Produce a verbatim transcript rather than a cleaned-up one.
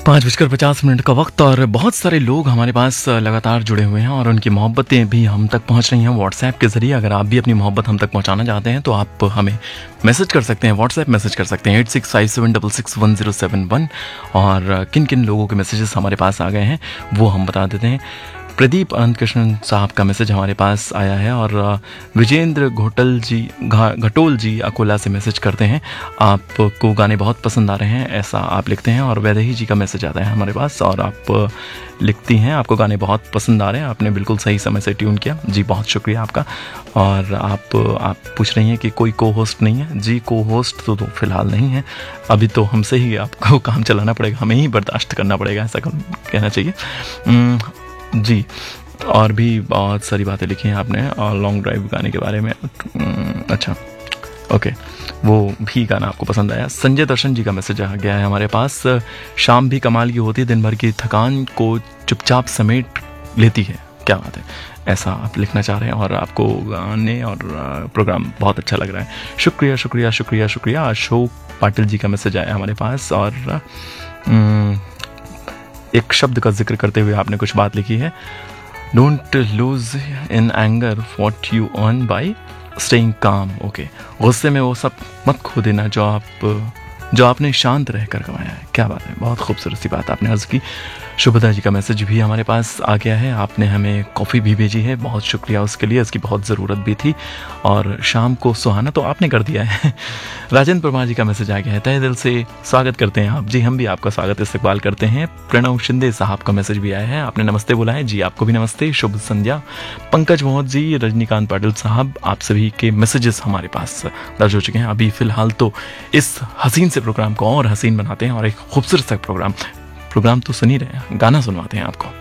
पाँच बजकर पचास मिनट का वक्त और बहुत सारे लोग हमारे पास लगातार जुड़े हुए हैं और उनकी मोहब्बतें भी हम तक पहुंच रही हैं व्हाट्सएप के ज़रिए। अगर आप भी अपनी मोहब्बत हम तक पहुंचाना चाहते हैं तो आप हमें मैसेज कर सकते हैं, व्हाट्सएप मैसेज कर सकते हैं eight six five seven double six one zero seven one. और किन किन लोगों के मैसेजेस हमारे पास आ गए हैं वो हम बता देते हैं। प्रदीप अनंत कृष्णन साहब का मैसेज हमारे पास आया है और विजेंद्र घोटल जी घटोल जी अकोला से मैसेज करते हैं, आपको गाने बहुत पसंद आ रहे हैं ऐसा आप लिखते हैं। और वैदेही जी का मैसेज आता है हमारे पास और आप लिखती हैं आपको गाने बहुत पसंद आ रहे हैं, आपने बिल्कुल सही समय से ट्यून किया जी, बहुत शुक्रिया आपका। और आप आप पूछ रही हैं कि कोई को होस्ट नहीं है जी, को होस्ट तो, तो फिलहाल नहीं है, अभी तो हमसे ही आपको काम चलाना पड़ेगा, हमें ही बर्दाश्त करना पड़ेगा ऐसा कहना चाहिए जी। और भी बहुत सारी बातें लिखी हैं आपने और लॉन्ग ड्राइव गाने के बारे में, अच्छा ओके, वो भी गाना आपको पसंद आया। संजय दर्शन जी का मैसेज आ गया है हमारे पास, शाम भी कमाल की होती है, दिन भर की थकान को चुपचाप समेट लेती है, क्या बात है, ऐसा आप लिखना चाह रहे हैं और आपको गाने और प्रोग्राम बहुत अच्छा लग रहा है। शुक्रिया शुक्रिया शुक्रिया शुक्रिया। अशोक पाटिल जी का मैसेज आया हमारे पास और एक शब्द का जिक्र करते हुए आपने कुछ बात लिखी है, don't lose in anger what you earn by staying काम। ओके, गुस्से में वो सब मत खो देना जो आप जो आपने शांत रहकर कमाया है, क्या बात है, बहुत खूबसूरत सी बात आपने अर्ज की। शुभदा जी का मैसेज भी हमारे पास आ गया है, आपने हमें कॉफ़ी भी भेजी है, बहुत शुक्रिया उसके लिए, इसकी बहुत ज़रूरत भी थी और शाम को सुहाना तो आपने कर दिया है। राजेंद्र परमार जी का मैसेज आ गया है, तहे दिल से स्वागत करते हैं आप जी, हम भी आपका स्वागत इस्तकबाल करते हैं। प्रणव शिंदे साहब का मैसेज भी आया है, आपने नमस्ते बोला है जी, आपको भी नमस्ते, शुभ संध्या। पंकज मोहत जी, रजनीकांत पाटिल साहब, आप सभी के मैसेजेस हमारे पास दर्ज हो चुके हैं। अभी फ़िलहाल तो इस हसीन से प्रोग्राम को और हसीन बनाते हैं और एक खूबसूरत सा प्रोग्राम प्रोग्राम तो सुन ही रहे हैं, गाना सुनवाते हैं आपको।